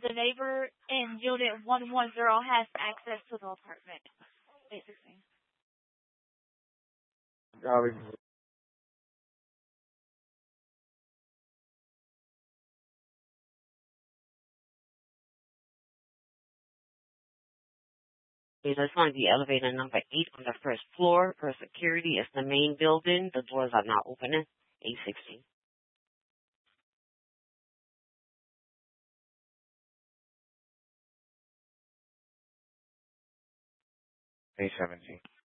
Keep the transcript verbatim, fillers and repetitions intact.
the neighbor in unit one one zero has access to the apartment, basically. Uh, Okay, let's find the elevator number eight on the first floor. For security, it's the main building. The doors are not opening. eight sixteen. eight seventeen.